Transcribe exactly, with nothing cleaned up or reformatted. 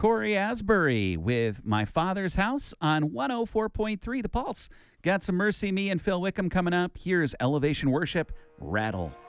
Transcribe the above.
Corey Asbury with My Father's House on one oh four point three The Pulse. Got some Mercy Me and Phil Wickham coming up. Here's Elevation Worship, Rattle.